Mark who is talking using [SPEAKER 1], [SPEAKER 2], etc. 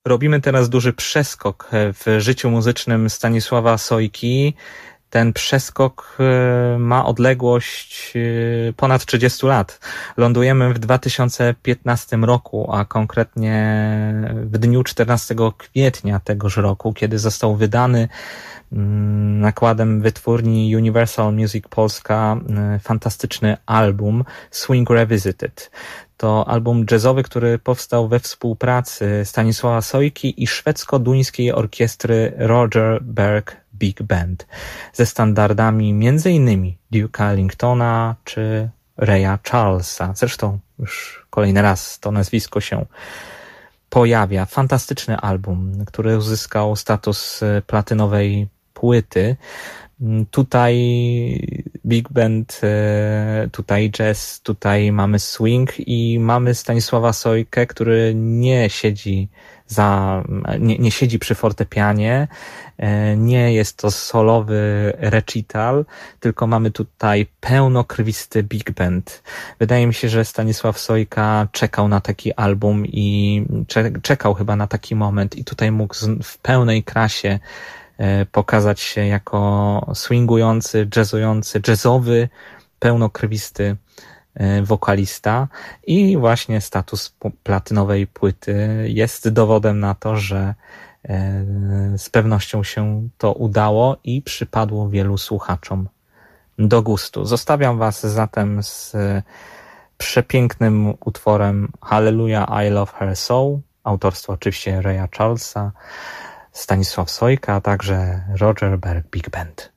[SPEAKER 1] Robimy teraz duży przeskok w życiu muzycznym Stanisława Sojki. Ten przeskok ma odległość ponad 30 lat. Lądujemy w 2015 roku, a konkretnie w dniu 14 kwietnia tegoż roku, kiedy został wydany nakładem wytwórni Universal Music Polska fantastyczny album Swing Revisited. To album jazzowy, który powstał we współpracy Stanisława Sojki i szwedzko-duńskiej orkiestry Roger Berg Big Band ze standardami m.in. Duke'a Ellingtona czy Raya Charlesa. Zresztą już kolejny raz to nazwisko się pojawia. Fantastyczny album, który uzyskał status platynowej płyty. Tutaj big band, tutaj jazz, tutaj mamy swing i mamy Stanisława Sojkę, który nie siedzi przy fortepianie, nie jest to solowy recital, tylko mamy tutaj pełnokrwisty big band. Wydaje mi się, że Stanisław Sojka czekał na taki album i czekał chyba na taki moment i tutaj mógł w pełnej krasie pokazać się jako swingujący, jazzowy, pełnokrwisty wokalista i właśnie status platynowej płyty jest dowodem na to, że z pewnością się to udało i przypadło wielu słuchaczom do gustu. Zostawiam Was zatem z przepięknym utworem Hallelujah, I Love Her So, autorstwa oczywiście Raya Charlesa, Stanisław Sojka, a także Roger Berg Big Band.